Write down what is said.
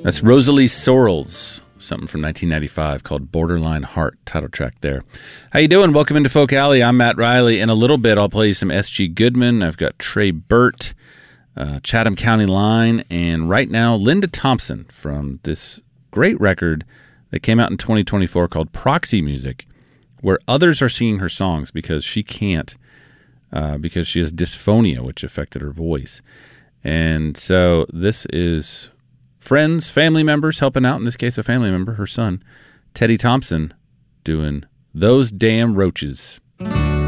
That's Rosalie Sorrells, something from 1995 called Borderline Heart, title track there. How you doing? Welcome into Folk Alley. I'm Matt Riley. In a little bit, I'll play you some S.G. Goodman. I've got Trey Burt, Chatham County Line, and right now, Linda Thompson from this great record that came out in 2024 called Proxy Music, where others are singing her songs because she can't, because she has dysphonia, which affected her voice. And so this is friends, family members helping out, in this case a family member, her son, Teddy Thompson, doing Those Damn Roaches.